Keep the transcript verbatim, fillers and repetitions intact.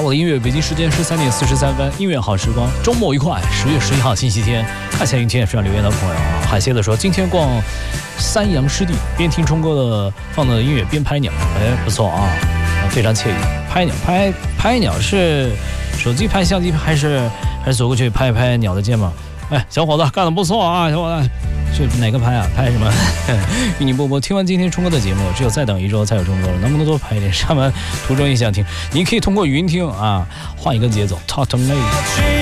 我的音乐，北京时间十三点四十三分，音乐好时光，周末愉快。十月十一号星期天，看下一天非常留言的朋友啊，海蝎子说今天逛三阳湿地，边听冲哥的放的音乐边拍鸟，哎，不错啊，非常惬意。拍鸟，拍拍鸟是手机拍、相机拍，还是还是走过去拍一拍鸟的肩膀？哎，小伙子干得不错啊，小伙子。是哪个拍啊？拍什么？与你波波。听完今天冲哥的节目，只有再等一周才有冲哥了，能不能多拍一点？上班途中也想听，你可以通过语音听啊，换一个节奏。Talk to me。